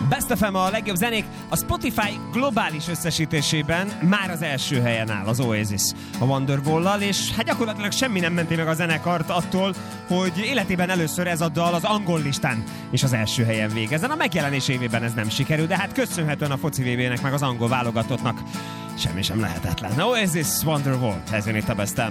Best FM a legjobb zenék. A Spotify globális összesítésében már az első helyen áll az Oasis a Wonderwall-lal, és hát gyakorlatilag semmi nem menti meg a zenekart attól, hogy életében először ez a dal az angol listán és az első helyen végezzen. A megjelenés évében ez nem sikerül, de hát köszönhetően a foci VB-nek meg az angol válogatottnak semmi sem lehetetlen. Oasis, Wonderwall, ez jön itt a Best FM.